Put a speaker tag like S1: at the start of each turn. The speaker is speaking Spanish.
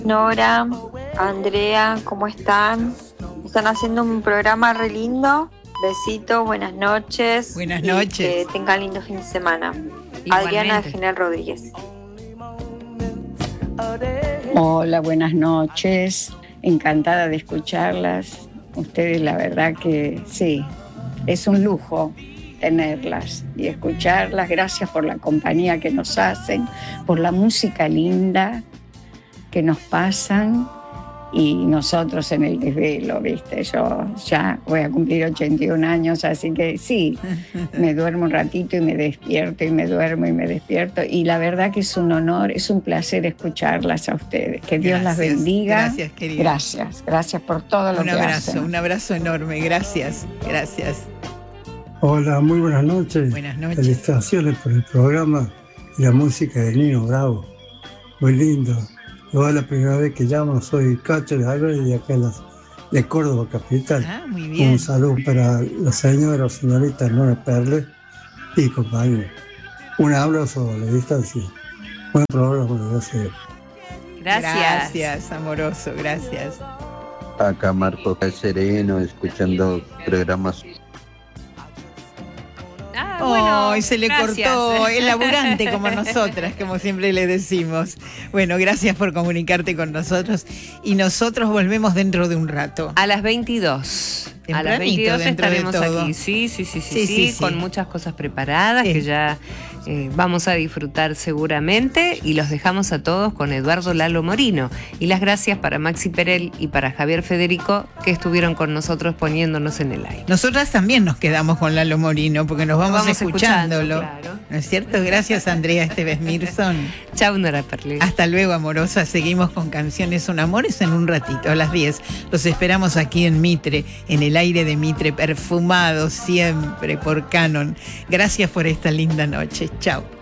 S1: Nora, Andrea, ¿cómo están? Están haciendo un programa re lindo. Besitos, buenas noches.
S2: Buenas
S1: y
S2: noches.
S1: que tengan lindo fin de semana.
S3: Igualmente.
S1: Adriana de General Rodríguez.
S4: Hola, buenas noches. Encantada de escucharlas. Ustedes, la verdad que sí, es un lujo tenerlas y escucharlas. Gracias por la compañía que nos hacen, por la música linda que nos pasan y nosotros en el desvelo, ¿viste? Yo ya voy a cumplir 81 años, así que sí, me duermo un ratito y me despierto y me duermo y me despierto y la verdad que es un honor, es un placer escucharlas a ustedes. Que Dios las bendiga.
S2: Gracias, querida.
S4: Gracias por todo lo que hacen.
S2: Un abrazo enorme, gracias.
S5: Hola, muy buenas noches.
S2: Buenas noches.
S5: Felicitaciones por el programa y la música de Nino Bravo. Muy lindo. Yo es la primera vez que llamo, soy Cacho de Álvarez y acá de Córdoba capital.
S2: Muy bien.
S5: Un saludo para la señora o señorita Nora Perle y compañía. Un abrazo a la distancia. Buen programa, gracias.
S2: Gracias, amoroso, gracias.
S6: Acá Marco Sereno, escuchando programas.
S2: Y se le cortó, el laburante como nosotras, como siempre le decimos. Bueno, gracias por comunicarte con nosotros y nosotros volvemos dentro de un rato.
S3: A las 22. A las 22 estaremos aquí. Sí, con muchas cosas preparadas que ya vamos a disfrutar seguramente y los dejamos a todos con Eduardo Lalo Morino. Y las gracias para Maxi Perel y para Javier Federico que estuvieron con nosotros poniéndonos en el aire.
S2: Nosotras también nos quedamos con Lalo Morino porque nos vamos escuchándolo.
S3: Claro.
S2: ¿No es cierto? Gracias, Andrea Esteves Mirson.
S3: Chau, Nora Perle.
S2: Hasta luego, amorosa. Seguimos con Canciones Son Amores en un ratito, a las 10. Los esperamos aquí en Mitre, en el aire de Mitre, perfumado siempre por Canon. Gracias por esta linda noche. Chao.